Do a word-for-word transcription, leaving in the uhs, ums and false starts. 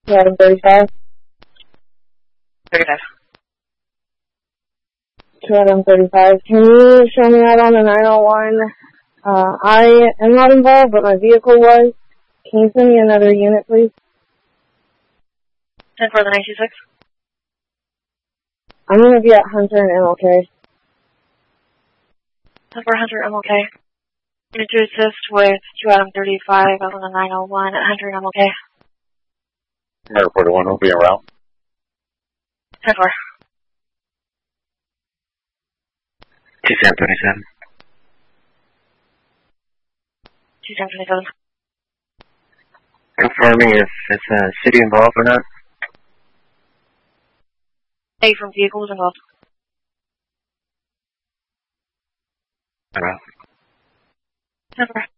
two item thirty-five. thirty-five. two item thirty-five. Can you show me out on the nine oh one? Uh, I am not involved, but my vehicle was. Can you send me another unit, please? ten for the nine two six. I'm going to be at Hunter and M L K. ten for Hunter, M L K. Unit to assist with two item thirty-five out on the nine oh one at Hunter and M L K. Air forty-one will be en route. ten four. two seven twenty-seven. two seven twenty-seven. Confirming if it's a uh, city involved or not. A from vehicles involved. All right. ten four.